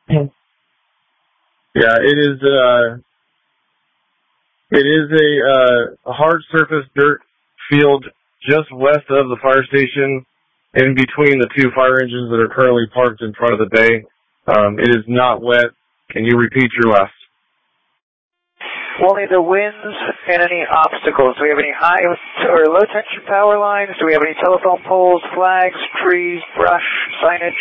Yeah, it is a hard surface dirt field just west of the fire station, in between the two fire engines that are currently parked in front of the bay. It is not wet. Can you repeat your last? Only the winds and any obstacles. Do we have any high or low tension power lines? Do we have any telephone poles, flags, trees, brush, signage?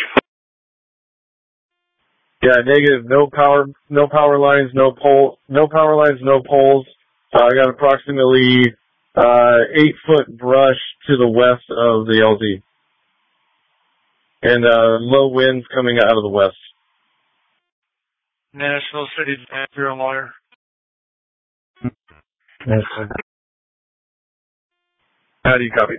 Yeah, negative. No power lines, no poles. I got approximately 8-foot brush to the west of the LZ. And low winds coming out of the west. Nashville City Bureau Lawyer. Yes, sir. How do you copy?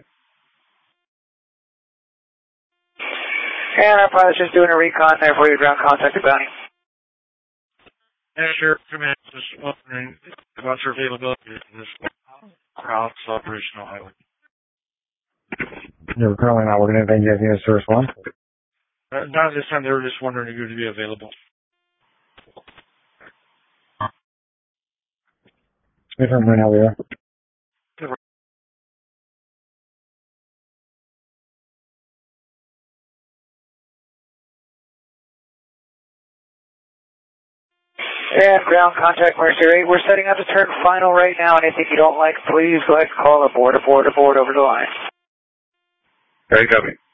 And our pilot's just doing a recon there for you, ground contact at Bounty. And Sheriff Command is wondering about your availability in this Cross operational highway. You're currently not working anything yet. You guys to respond? Not this time. They were just wondering if you would be available. Different right now, we are. And ground contact Mercury 8. We're setting up to turn final right now. Anything you don't like, please go ahead and call aboard over the line. How do you copy?